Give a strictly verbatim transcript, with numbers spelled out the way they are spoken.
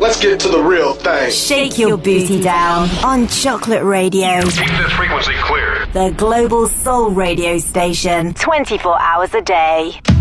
Let's get to the real thing. Shake your booty down on Chocolate Radio. Keep this frequency clear. The global soul radio station, twenty-four hours a day.